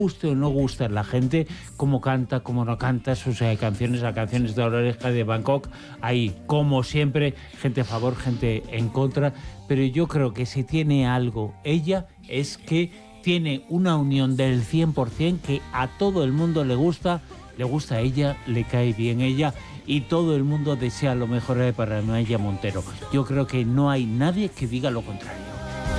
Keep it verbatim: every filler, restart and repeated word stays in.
guste o no gusta a la gente, cómo canta, cómo no canta, sus eh, canciones, las canciones de La Oreja de Bangkok, hay, como siempre, gente a favor, gente en contra, pero yo creo que si tiene algo ella, es que tiene una unión del cien por cien, que a todo el mundo le gusta, le gusta a ella, le cae bien ella, y todo el mundo desea lo mejor para Amaya Montero. Yo creo que no hay nadie que diga lo contrario.